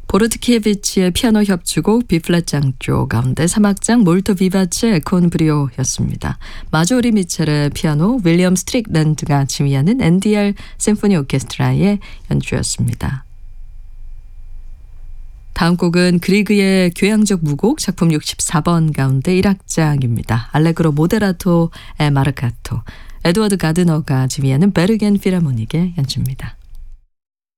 보르트키에비치의 피아노 협주곡 B플랫 장조 가운데 3악장 몰토 비바체 콘 브리오였습니다. 마조리 미첼의 피아노, 윌리엄 스트릭랜드가 지휘하는 NDR 심포니 오케스트라의 연주였습니다. 다음 곡은 그리그의 교향적 무곡 작품 64번 가운데 1악장입니다. 알레그로 모데라토 에 마르카토, 에드워드 가드너가 지휘하는 베르겐 필하모닉의 연주입니다.